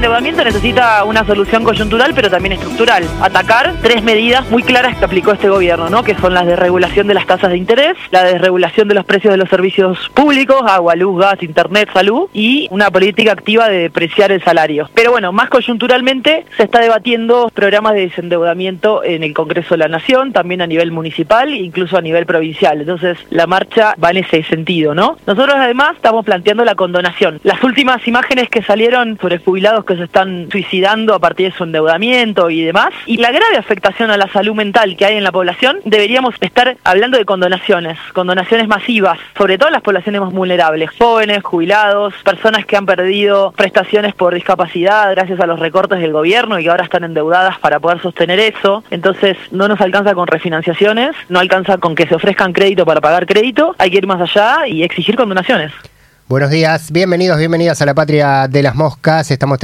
endeudamiento necesita una solución coyuntural, pero también estructural. Atacar 3 medidas muy claras que aplicó este gobierno, ¿no? Que son las de regulación de las tasas de interés, la desregulación de los precios de los servicios públicos, agua, luz, gas, internet, salud, y una política activa de depreciar el salario. Pero bueno, más coyunturalmente se está debatiendo programas de desendeudamiento en el Congreso de la Nación, también a nivel municipal, incluso a nivel provincial. Entonces la marcha va en ese sentido, ¿no? Nosotros además estamos planteando la condonación. Las últimas imágenes que salieron sobre jubilados que se están suicidando a partir de su endeudamiento y demás, y la grave afectación a la salud mental que hay en la población, deberíamos estar hablando de condonaciones masivas, sobre todo en las poblaciones más vulnerables, jóvenes, jubilados, personas que han perdido prestaciones por discapacidad gracias a los recortes del gobierno y que ahora están endeudadas para poder sostener eso. Entonces no nos alcanza con refinanciaciones, no alcanza con que se ofrezcan crédito para pagar crédito, hay que ir más allá y exigir condonaciones. Buenos días, bienvenidos a la Patria de las Moscas. Estamos